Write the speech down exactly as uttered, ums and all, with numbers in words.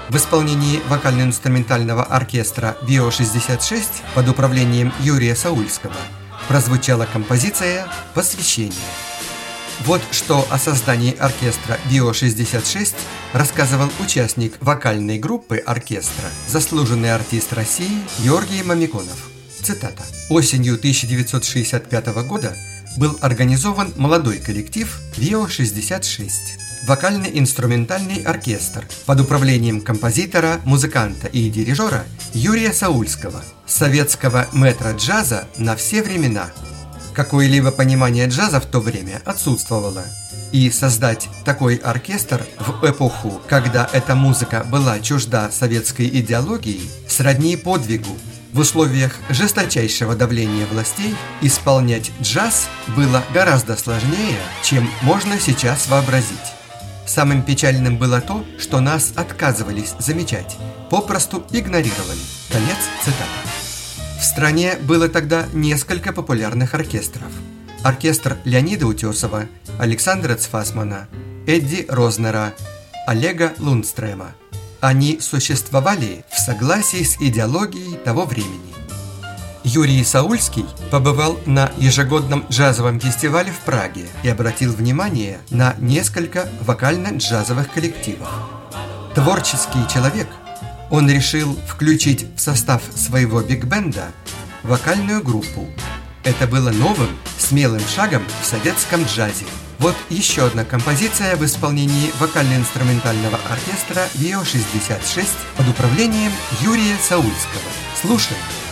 В исполнении вокально-инструментального оркестра ВИО шестьдесят шесть под управлением Юрия Саульского прозвучала композиция «Посвящение». Вот что о создании оркестра ВИО шестьдесят шесть рассказывал участник вокальной группы оркестра, заслуженный артист России Георгий Мамиконов. Цитата. «Осенью тысяча девятьсот шестьдесят пятого года был организован молодой коллектив ВИО шестьдесят шесть. Вокально-инструментальный оркестр под управлением композитора, музыканта и дирижера Юрия Саульского, советского мэтра джаза на все времена». Какое-либо понимание джаза в то время отсутствовало, и создать такой оркестр в эпоху, когда эта музыка была чужда советской идеологии, сродни подвигу. В условиях жесточайшего давления властей исполнять джаз было гораздо сложнее, чем можно сейчас вообразить. Самым печальным было то, что нас отказывались замечать, попросту игнорировали. Конец цитаты. В стране было тогда несколько популярных оркестров. Оркестр Леонида Утесова, Александра Цфасмана, Эдди Рознера, Олега Лундстрема. Они существовали в согласии с идеологией того времени. Юрий Саульский побывал на ежегодном джазовом фестивале в Праге и обратил внимание на несколько вокально-джазовых коллективов. Творческий человек, он решил включить в состав своего биг-бенда вокальную группу. Это было новым, смелым шагом в советском джазе. Вот еще одна композиция в исполнении вокально-инструментального оркестра ВИО шестьдесят шесть под управлением Юрия Саульского. Слушаем.